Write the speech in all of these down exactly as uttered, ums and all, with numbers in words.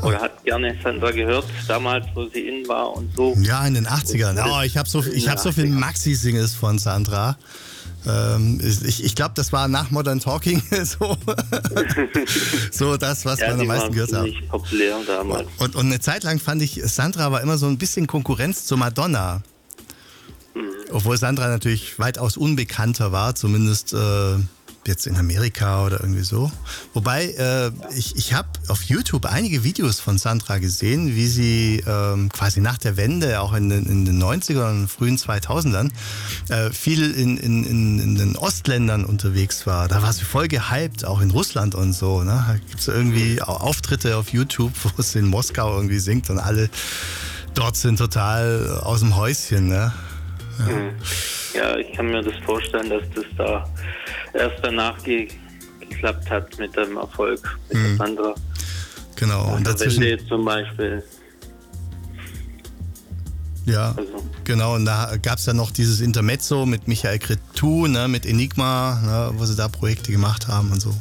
oder hat gerne Sandra gehört, damals, wo sie in war und so. Ja, in den achtzigern. Oh, ich habe so, ich hab so viele Maxi-Singles von Sandra. Ähm, ich ich glaube, das war nach Modern Talking so, so das, was ja, man am meisten gehört hat. Nicht populär damals. Und, und eine Zeit lang fand ich, Sandra war immer so ein bisschen Konkurrenz zu Madonna. Mhm. Obwohl Sandra natürlich weitaus unbekannter war, zumindest äh, jetzt in Amerika oder irgendwie so. Wobei, äh, ja. ich, ich habe auf YouTube einige Videos von Sandra gesehen, wie sie ähm, quasi nach der Wende, auch in den, in den neunzigern und frühen zweitausendern, äh, viel in, in, in, in den Ostländern unterwegs war. Da war sie voll gehypt, auch in Russland und so. Ne? Da gibt es irgendwie auch Auftritte auf YouTube, wo sie in Moskau irgendwie singt und alle dort sind total aus dem Häuschen. Ne? Ja. ja, ich kann mir das vorstellen, dass das da erst danach ge- geklappt hat mit dem Erfolg mit mhm. der Sandra. Genau. Und und dazwischen jetzt zum Beispiel. Ja, also. Genau. Und da gab es ja noch dieses Intermezzo mit Michael Cretu, ne, mit Enigma, ne, wo sie da Projekte gemacht haben und so.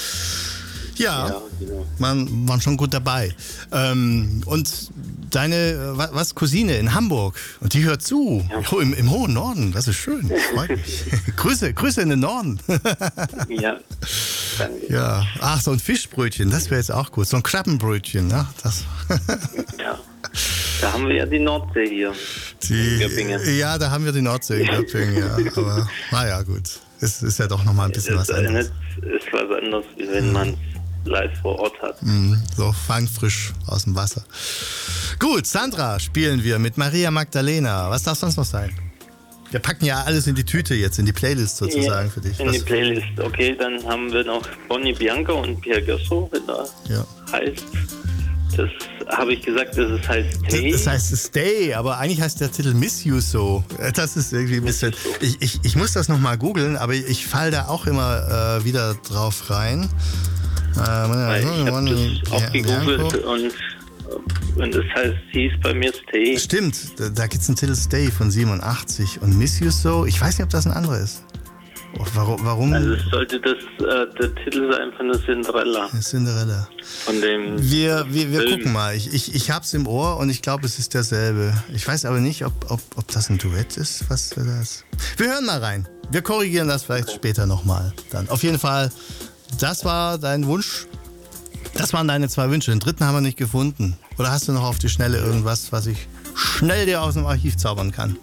Ja, ja genau. man waren schon gut dabei. Ähm, und deine, was, Cousine in Hamburg, und die hört zu, ja. oh, im, im hohen Norden, das ist schön, freut mich. Grüße, Grüße in den Norden. ja, danke. Ja, ach, so ein Fischbrötchen, das wäre jetzt auch gut, so ein Krabbenbrötchen, ne? Das. ja, da haben wir ja die Nordsee hier die, in Göppingen. Ja, da haben wir die Nordsee in Göppingen, ja, aber naja, gut, es ist ja doch nochmal ein bisschen es was anderes. Es ist was anderes, wie wenn ja. man es live vor Ort hat. Mm, so fangfrisch aus dem Wasser. Gut, Sandra spielen wir mit Maria Magdalena. Was darf sonst noch sein? Wir packen ja alles in die Tüte jetzt, in die Playlist sozusagen ja, für dich. In Was? die Playlist, okay, dann haben wir noch Bonnie Bianca und Pierre Gassot, wenn er ja. heißt. Das habe ich gesagt, dass es heißt Stay. Das, das heißt Stay, aber eigentlich heißt der Titel Miss You So. Das ist irgendwie ein bisschen... Ich, ich, ich muss das nochmal googeln, aber ich falle da auch immer äh, wieder drauf rein. Weil ich habe das auch gegoogelt und, und das heißt, sie ist bei mir Stay. Stimmt, da, da gibt es einen Titel Stay von siebenundachtzig und Miss You So, ich weiß nicht, ob das ein anderer ist. Oh, warum, warum? Also es sollte das, äh, der Titel sein von der Cinderella. Cinderella. Von dem wir wir, wir gucken mal, ich, ich, ich hab's im Ohr und ich glaube, es ist derselbe. Ich weiß aber nicht, ob, ob, ob das ein Duett ist, was das... Wir hören mal rein. Wir korrigieren das vielleicht okay. später nochmal. Dann auf jeden Fall... Das war dein Wunsch? Das waren deine zwei Wünsche. Den dritten haben wir nicht gefunden. Oder hast du noch auf die Schnelle irgendwas, was ich schnell dir aus dem Archiv zaubern kann?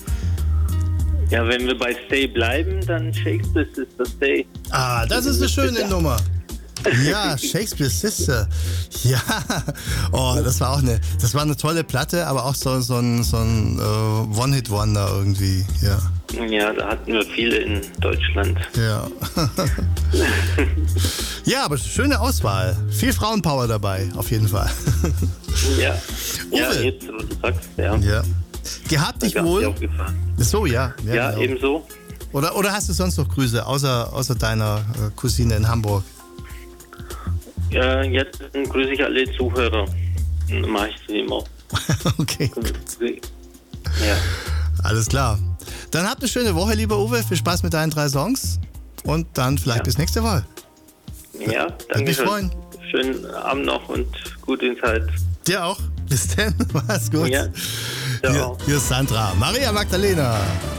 Ja, wenn wir bei Stay bleiben, dann Shakespeare's Sister Stay. Ah, das ist eine schöne Nummer. Ja, Shakespeare's Sister. Ja, oh, das war auch eine, das war eine tolle Platte, aber auch so, so ein, so ein uh, One-Hit-Wonder irgendwie, ja. Ja, da hatten wir viele in Deutschland. Ja. Ja, aber schöne Auswahl. Viel Frauenpower dabei, auf jeden Fall. Ja, Uwe. Ja, jetzt, wo du sagst, ja. Ja. Gehabt dich wohl. So, ja. Ja, ja genau. Ebenso. Oder, oder hast du sonst noch Grüße, außer, außer deiner äh, Cousine in Hamburg? Ja, jetzt grüße ich alle Zuhörer. Dann mache ich sie immer. Okay, gut. Ja. Alles klar. Dann habt eine schöne Woche, lieber Uwe. Viel Spaß mit deinen drei Songs. Und dann vielleicht ja. bis nächste Woche. Ja, danke. Würde mich freuen. Schönen Abend noch und gute Zeit. Dir auch. Bis dann. Mach's gut. Ja. Hier, hier ist Sandra. Maria Magdalena.